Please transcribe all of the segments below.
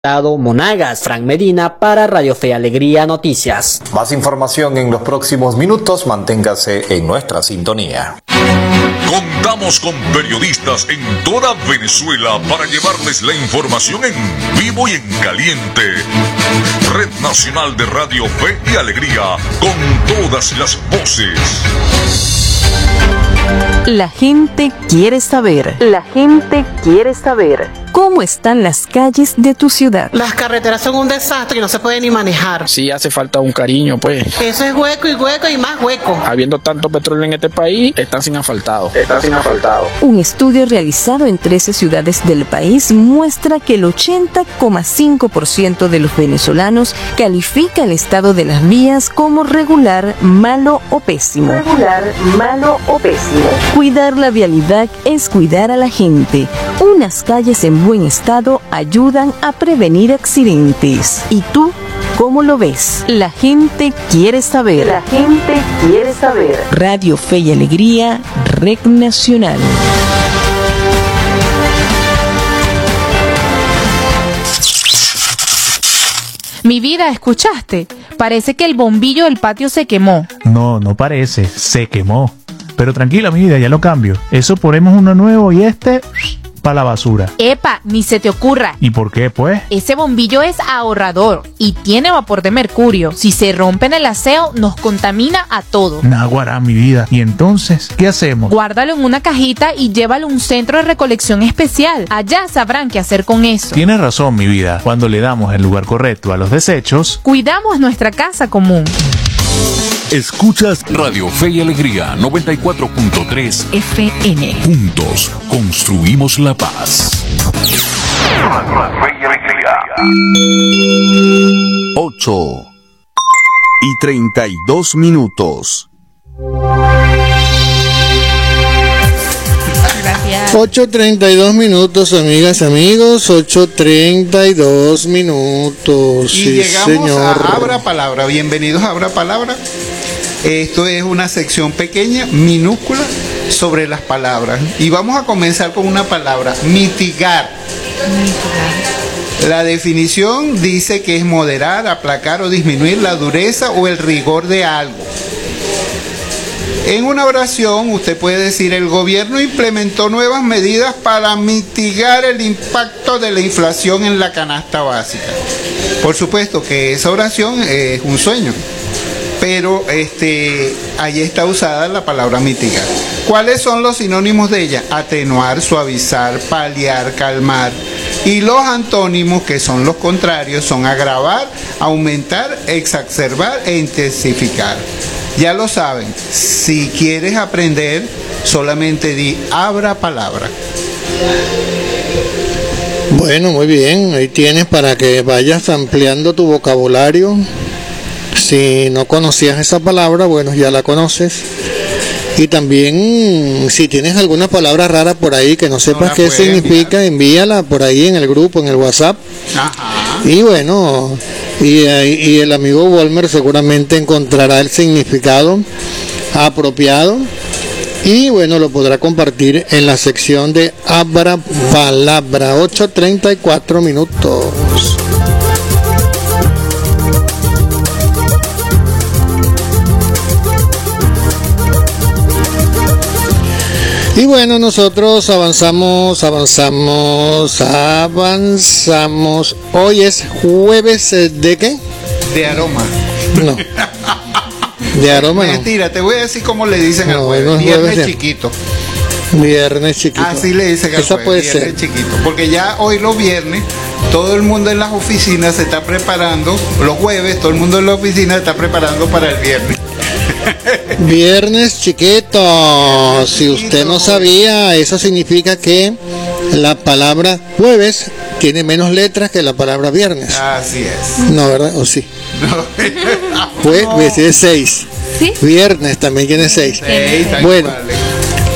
Monagas, Frank Medina para Radio Fe y Alegría Noticias. Más información en los próximos minutos, manténgase en nuestra sintonía. Contamos con periodistas en toda Venezuela para llevarles la información en vivo y en caliente. Red Nacional de Radio Fe y Alegría, con todas las voces. La gente quiere saber. La gente quiere saber. ¿Cómo están las calles de tu ciudad? Las carreteras son un desastre y no se puede ni manejar. Sí, hace falta un cariño, pues. Eso es hueco y más hueco. Habiendo tanto petróleo en este país, están sin asfaltado. Un estudio realizado en 13 ciudades del país muestra que el 80,5% de los venezolanos califica el estado de las vías como regular, malo o pésimo. Cuidar la vialidad es cuidar a la gente. Unas calles en buen estado ayudan a prevenir accidentes. ¿Y tú cómo lo ves? La gente quiere saber. La gente quiere saber. Radio Fe y Alegría, Red Nacional. Mi vida, ¿escuchaste? Parece que el bombillo del patio se quemó. No parece, se quemó. Pero tranquila, mi vida, ya lo cambio. Eso ponemos uno nuevo y para la basura. Epa, ni se te ocurra. ¿Y por qué, pues? Ese bombillo es ahorrador y tiene vapor de mercurio. Si se rompe en el aseo, nos contamina a todos. Naguará, mi vida. ¿Y entonces qué hacemos? Guárdalo en una cajita y llévalo a un centro de recolección especial. Allá sabrán qué hacer con eso. Tienes razón, mi vida. Cuando le damos el lugar correcto a los desechos, cuidamos nuestra casa común. Escuchas Radio Fe y Alegría 94.3 FM. Juntos construimos la paz. 8:32. Gracias. 8:32, amigas, amigos, 8:32. Y sí, llegamos señor. a Abra Palabra. Bienvenidos a Abra Palabra. Esto es una sección pequeña, minúscula, sobre las palabras. Y vamos a comenzar con una palabra, mitigar. La definición dice que es moderar, aplacar o disminuir la dureza o el rigor de algo. En una oración usted puede decir: el gobierno implementó nuevas medidas para mitigar el impacto de la inflación en la canasta básica. Por supuesto que esa oración es un sueño, pero allí está usada la palabra mitigar. ¿Cuáles son los sinónimos de ella? Atenuar, suavizar, paliar, calmar. Y los antónimos, que son los contrarios, son agravar, aumentar, exacerbar e intensificar. Ya lo saben, si quieres aprender, solamente di Abra Palabra. Bueno, muy bien, ahí tienes para que vayas ampliando tu vocabulario. Si no conocías esa palabra, bueno, ya la conoces. Y también, si tienes alguna palabra rara por ahí que no sepas qué significa, envíala por ahí en el grupo, en el WhatsApp. Ajá. Y bueno, y el amigo Walmer seguramente encontrará el significado apropiado. Y bueno, lo podrá compartir en la sección de Abra Palabra. 8:34. Y bueno, nosotros avanzamos. Hoy es jueves ¿de qué? De aroma. No. De aroma no. Mentira, te voy a decir cómo le dicen al jueves. No, Viernes chiquito. Viernes chiquito. Así le dicen al Esa jueves, puede viernes ser. chiquito. Porque ya hoy los viernes, todo el mundo en las oficinas se está preparando. Los jueves, todo el mundo en la oficina se está preparando para el viernes. Viernes chiquito. Si usted no sabía, eso significa que la palabra jueves tiene menos letras que la palabra viernes. Así es. No, ¿verdad? ¿O sí? No. Jueves tiene 6. ¿Sí? Viernes también tiene 6. Bueno,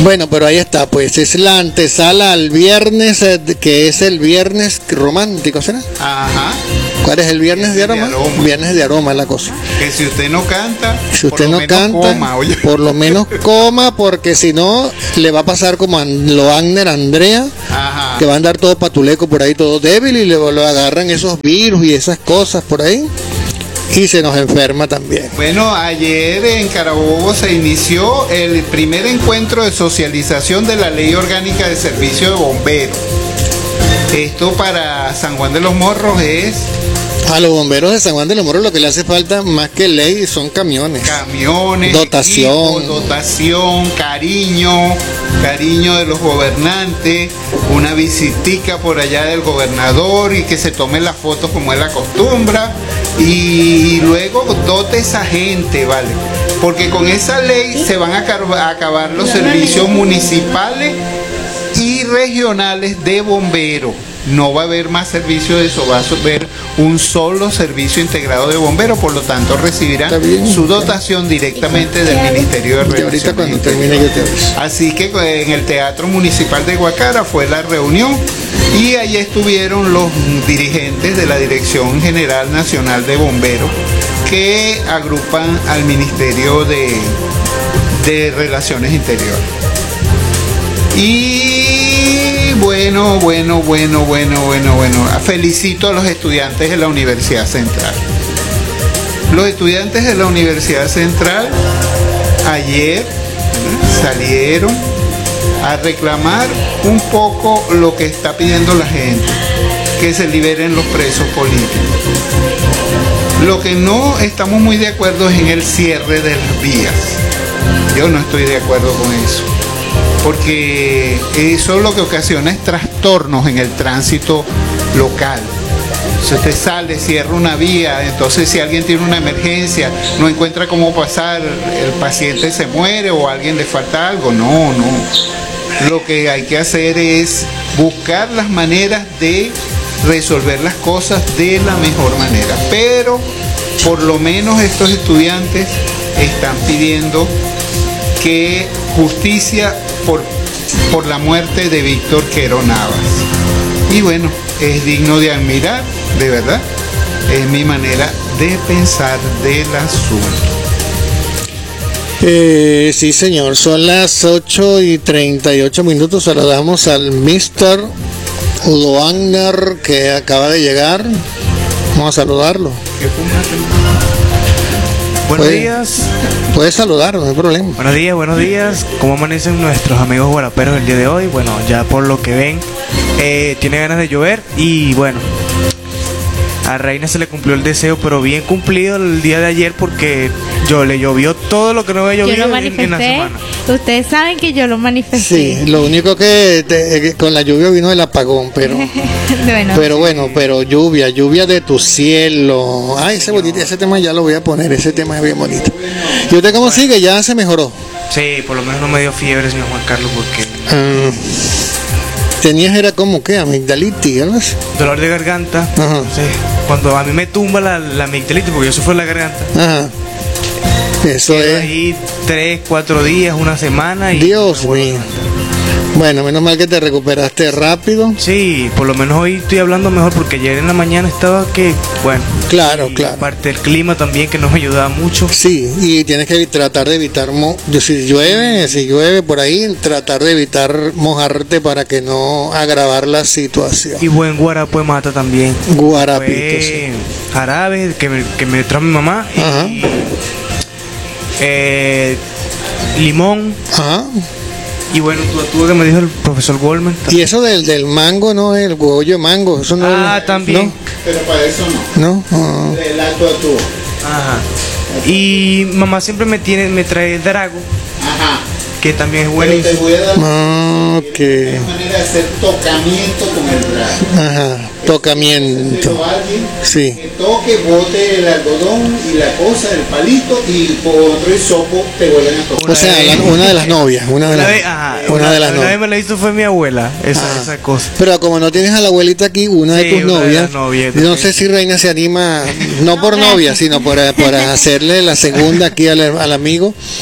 Bueno, pero ahí está, pues es la antesala al viernes, que es el viernes romántico, ¿será? Ajá. ¿Cuál es el viernes de aroma? Viernes de aroma es la cosa. Que si usted no canta, si usted no canta, coma, por lo menos coma, porque si no, le va a pasar como a Loagner Andrea, ajá, que va a andar todo patuleco por ahí, todo débil, y lo agarran esos virus y esas cosas por ahí. Y se nos enferma también. Bueno, ayer en Carabobo se inició el primer encuentro de socialización de la Ley Orgánica de Servicio de Bomberos. Esto para San Juan de los Morros es... A los bomberos de San Juan de los Morros lo que le hace falta más que ley son camiones. Camiones, dotación, equipos, dotación, cariño de los gobernantes, una visitica por allá del gobernador y que se tome las fotos como él acostumbra y luego dote esa gente, ¿vale? Porque con esa ley se van a acabar los servicios municipales y regionales de bomberos. No va a haber más servicio de eso, va a haber un solo servicio integrado de bomberos, por lo tanto recibirán su dotación directamente del Ministerio de Relaciones. Ahorita cuando termine yo te aviso. Así que en el Teatro Municipal de Guacara fue la reunión y allí estuvieron los dirigentes de la Dirección General Nacional de Bomberos que agrupan al Ministerio de Relaciones Interiores. Y bueno, felicito a los estudiantes de la Universidad Central. Los estudiantes de la Universidad Central ayer salieron a reclamar un poco lo que está pidiendo la gente, que se liberen los presos políticos. Lo que no estamos muy de acuerdo es en el cierre de las vías. Yo no estoy de acuerdo con eso, porque eso lo que ocasiona es trastornos en el tránsito local. Si usted sale, cierra una vía, entonces si alguien tiene una emergencia, no encuentra cómo pasar, el paciente se muere o a alguien le falta algo. No. Lo que hay que hacer es buscar las maneras de resolver las cosas de la mejor manera. Pero por lo menos estos estudiantes están pidiendo que justicia por la muerte de Víctor Quero Navas. Y bueno, es digno de admirar, de verdad. Es mi manera de pensar del asunto. Sí, señor, son las 8:38. Saludamos al Mr. Loagner que acaba de llegar. Vamos a saludarlo. Buenos días. Puedes saludar, no hay problema. Buenos días. ¿Cómo amanecen nuestros amigos guaraperos el día de hoy? Bueno, ya por lo que ven, tiene ganas de llover y bueno, a Reina se le cumplió el deseo, pero bien cumplido el día de ayer porque le llovió todo lo que no había llovido en la semana. Ustedes saben que yo lo manifesté. Sí, lo único que con la lluvia vino el apagón, pero pero lluvia de tu cielo. Ay, ese tema ya lo voy a poner, ese tema es bien bonito. ¿Y usted cómo sigue? ¿Ya se mejoró? Sí, por lo menos no me dio fiebre, señor Juan Carlos, porque tenías era como que amigdalitis, ¿no? Dolor de garganta. Ajá. Sí. Cuando a mí me tumba la amigdalitis, porque yo sufro la garganta. Ajá. Eso es. Ahí 3-4 días, una semana y Dios mío. Bueno, menos mal que te recuperaste rápido. Sí, por lo menos hoy estoy hablando mejor porque ayer en la mañana estaba que, bueno. Claro. Aparte del clima también que nos ayudaba mucho. Sí, y tienes que tratar de evitar, si llueve por ahí, tratar de evitar mojarte para que no agravar la situación. Y buen guarapo mata también. Guarapito, sí. Jarabe que me trajo mi mamá. Ajá. Limón. Ajá. Y bueno, tú que me dijo el profesor Goldman. Y eso del mango, ¿no? El huevo de mango. Eso no. También. ¿No? Pero para eso no. No. El acto actúa. Ajá. Y mamá siempre me trae Drago. Ajá. Que también es buenísimo. Pero te voy a dar una manera de hacer tocamiento con el Drago. Ajá. Tocamiento. Sí. Que toque, bote el algodón y la cosa, el palito, y por otro hisopo te vuelven a tocar. O sea, una de las novias. Una de las novias. Una vez me la hizo fue mi abuela, esa cosa. Pero como no tienes a la abuelita aquí, una de tus novias, no sé si Reina se anima, no por novia, sino por hacerle la segunda aquí al amigo.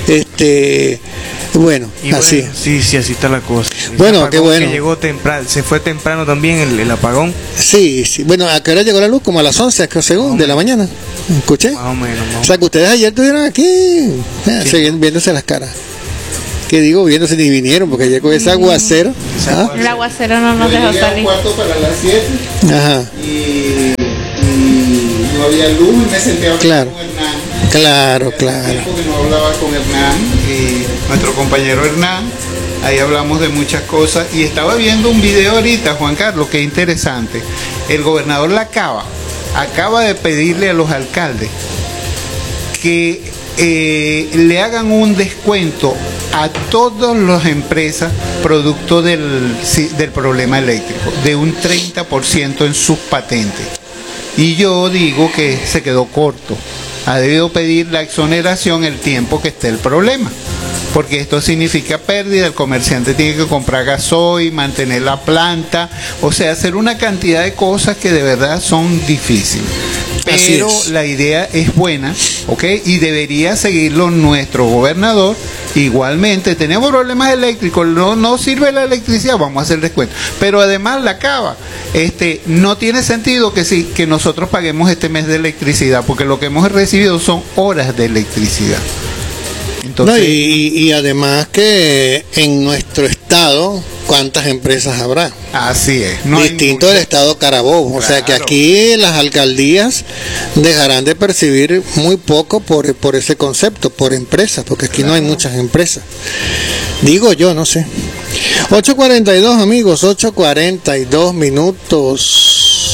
Bueno, y así. Bueno, sí, así está la cosa. Bueno, qué bueno. Que llegó temprano, se fue temprano también el apagón. Sí. Bueno, ¿a qué hora llegó la luz? Como a las 11, según, de la mañana. ¿Escuché? Más o menos. O sea, que ustedes ayer estuvieron aquí, viéndose las caras. ¿Qué digo? Viéndose ni vinieron, porque llegó ese aguacero. El aguacero no nos dejó salir. Cuarto para las 7. Ajá. Y no había luz y me senté a hablar con Hernán. Claro. Porque no hablaba con Hernán, y nuestro compañero Hernán. Ahí hablamos de muchas cosas. Y estaba viendo un video ahorita, Juan Carlos, que interesante. El gobernador Lacaba acaba de pedirle a los alcaldes que le hagan un descuento a todas las empresas producto del problema eléctrico, de un 30% en sus patentes. Y yo digo que se quedó corto. Ha debido pedir la exoneración el tiempo que esté el problema, porque esto significa pérdida. El comerciante tiene que comprar gasoil, mantener la planta, o sea, hacer una cantidad de cosas que de verdad son difíciles. Pero la idea es buena, ¿ok? Y debería seguirlo nuestro gobernador. Igualmente, tenemos problemas eléctricos, no sirve la electricidad, vamos a hacer descuento. Pero además la Cava, no tiene sentido que nosotros paguemos este mes de electricidad, porque lo que hemos recibido son horas de electricidad. Entonces, y además que en nuestro estado, ¿cuántas empresas habrá? Así es. Distinto del estado Carabobo. Claro. O sea que aquí las alcaldías dejarán de percibir muy poco por ese concepto, por empresas, porque aquí no hay muchas empresas. Digo yo, no sé. 8:42 amigos, 8:42 minutos.